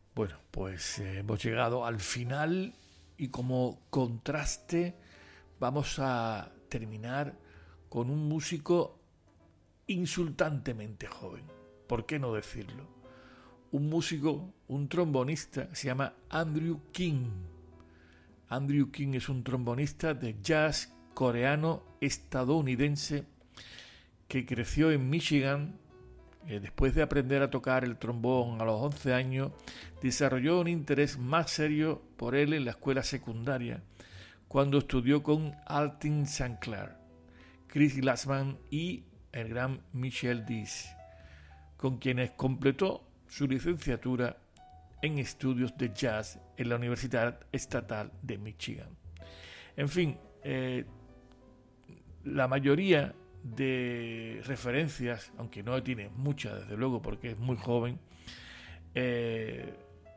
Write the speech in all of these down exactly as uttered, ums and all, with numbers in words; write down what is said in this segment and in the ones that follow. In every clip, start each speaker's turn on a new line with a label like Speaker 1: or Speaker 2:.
Speaker 1: Bueno, pues eh, hemos llegado al final y como contraste vamos a terminar con un músico insultantemente joven. ¿Por qué no decirlo? Un músico, un trombonista, se llama Andrew King. Andrew King es un trombonista de jazz coreano estadounidense que creció en Michigan. Eh, después de aprender a tocar el trombón a los once años, desarrolló un interés más serio por él en la escuela secundaria, cuando estudió con Altin Sinclair, Chris Glassman y el gran Michel Dees, con quienes completó su licenciatura en estudios de jazz en la Universidad Estatal de Michigan. En fin, eh, la mayoría de referencias, aunque no tiene muchas desde luego porque es muy joven, eh,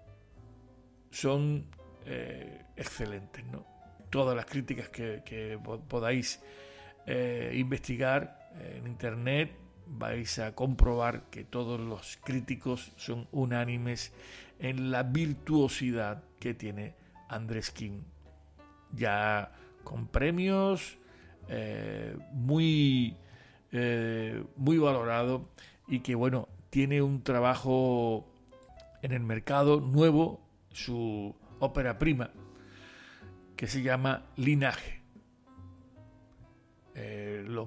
Speaker 1: son eh, excelentes, ¿no? Todas las críticas que, que podáis eh, investigar en internet vais a comprobar que todos los críticos son unánimes en la virtuosidad que tiene Andrés King, ya con premios eh, muy eh, muy valorado, y que bueno, tiene un trabajo en el mercado nuevo, su ópera prima, que se llama Linaje. Eh, lo